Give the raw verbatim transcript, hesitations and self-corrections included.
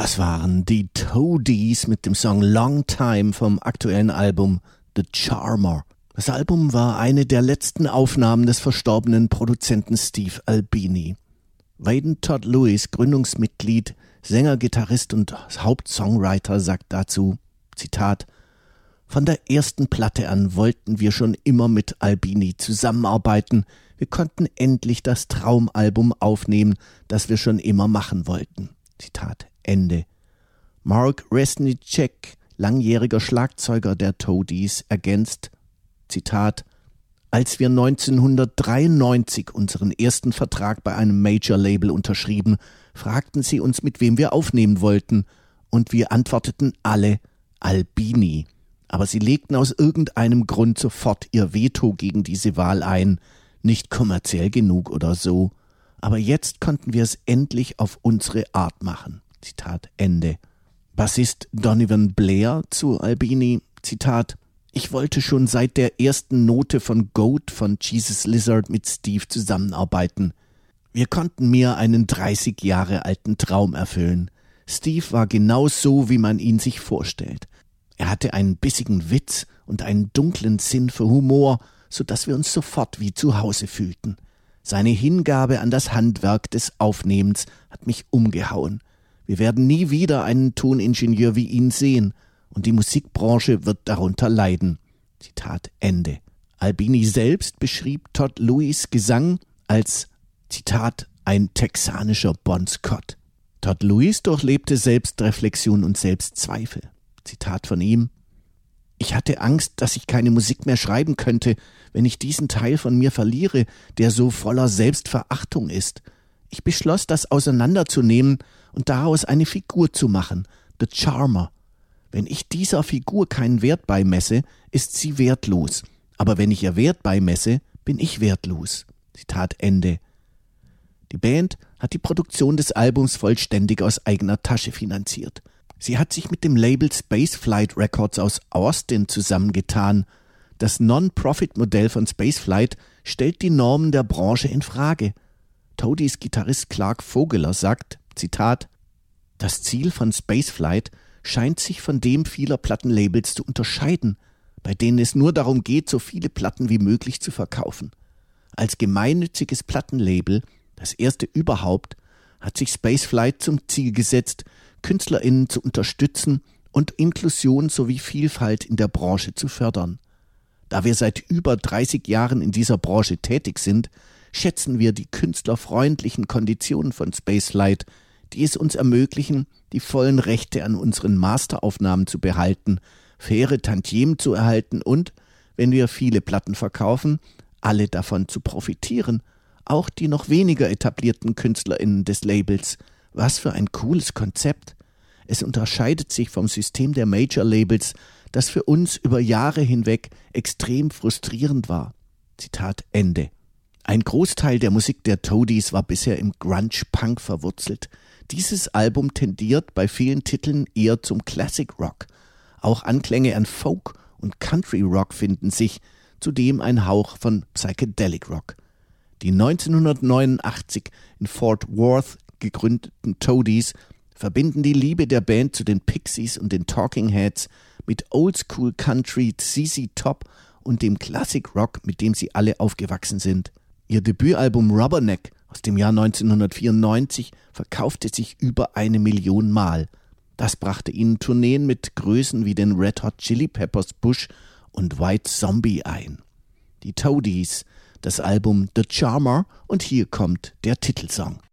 Das waren die Toadies mit dem Song Long Time vom aktuellen Album The Charmer. Das Album war eine der letzten Aufnahmen des verstorbenen Produzenten Steve Albini. Waden Todd Lewis, Gründungsmitglied, Sänger, Gitarrist und Hauptsongwriter, sagt dazu, Zitat, von der ersten Platte an wollten wir schon immer mit Albini zusammenarbeiten. Wir konnten endlich das Traumalbum aufnehmen, das wir schon immer machen wollten. Zitat Ende. Mark Resnicek, langjähriger Schlagzeuger der Toadies, ergänzt, Zitat, als wir neunzehnhundertdreiundneunzig unseren ersten Vertrag bei einem Major-Label unterschrieben, fragten sie uns, mit wem wir aufnehmen wollten, und wir antworteten alle Albini. Aber sie legten aus irgendeinem Grund sofort ihr Veto gegen diese Wahl ein, nicht kommerziell genug oder so. Aber jetzt konnten wir es endlich auf unsere Art machen. Zitat Ende. Bassist Donovan Blair zu Albini, Zitat, ich wollte schon seit der ersten Note von Goat von Jesus Lizard mit Steve zusammenarbeiten. Wir konnten mir einen dreißig Jahre alten Traum erfüllen. Steve war genau so, wie man ihn sich vorstellt. Er hatte einen bissigen Witz und einen dunklen Sinn für Humor, sodass wir uns sofort wie zu Hause fühlten. Seine Hingabe an das Handwerk des Aufnehmens hat mich umgehauen. Wir werden nie wieder einen Toningenieur wie ihn sehen und die Musikbranche wird darunter leiden. Zitat Ende. Albini selbst beschrieb Todd Lewis' Gesang als, Zitat, ein texanischer Bon Scott. Todd Lewis durchlebte Selbstreflexion und Selbstzweifel. Zitat von ihm, ich hatte Angst, dass ich keine Musik mehr schreiben könnte, wenn ich diesen Teil von mir verliere, der so voller Selbstverachtung ist. Ich beschloss, das auseinanderzunehmen und daraus eine Figur zu machen, The Charmer. Wenn ich dieser Figur keinen Wert beimesse, ist sie wertlos. Aber wenn ich ihr Wert beimesse, bin ich wertlos. Zitat Ende. Die Band hat die Produktion des Albums vollständig aus eigener Tasche finanziert. Sie hat sich mit dem Label Spaceflight Records aus Austin zusammengetan. Das Non-Profit-Modell von Spaceflight stellt die Normen der Branche in Frage. Toadies Gitarrist Clark Vogeler sagt, Zitat, das Ziel von Spaceflight scheint sich von dem vieler Plattenlabels zu unterscheiden, bei denen es nur darum geht, so viele Platten wie möglich zu verkaufen. Als gemeinnütziges Plattenlabel, das erste überhaupt, hat sich Spaceflight zum Ziel gesetzt, KünstlerInnen zu unterstützen und Inklusion sowie Vielfalt in der Branche zu fördern. Da wir seit über dreißig Jahren in dieser Branche tätig sind, schätzen wir die künstlerfreundlichen Konditionen von Spaceflight, die es uns ermöglichen, die vollen Rechte an unseren Masteraufnahmen zu behalten, faire Tantiemen zu erhalten und, wenn wir viele Platten verkaufen, alle davon zu profitieren, auch die noch weniger etablierten KünstlerInnen des Labels. Was für ein cooles Konzept. Es unterscheidet sich vom System der Major-Labels, das für uns über Jahre hinweg extrem frustrierend war. Zitat Ende. Ein Großteil der Musik der Toadies war bisher im Grunge-Punk verwurzelt. Dieses Album tendiert bei vielen Titeln eher zum Classic Rock. Auch Anklänge an Folk und Country Rock finden sich, zudem ein Hauch von Psychedelic Rock. Die neunzehnhundertneunundachtzig in Fort Worth gegründeten Toadies verbinden die Liebe der Band zu den Pixies und den Talking Heads mit Oldschool Country, Z Z Top und dem Classic Rock, mit dem sie alle aufgewachsen sind. Ihr Debütalbum Rubberneck aus dem Jahr neunzehnhundertvierundneunzig verkaufte sich über eine Million Mal. Das brachte ihnen Tourneen mit Größen wie den Red Hot Chili Peppers, Bush und White Zombie ein. Die Toadies, das Album The Charmer und hier kommt der Titelsong.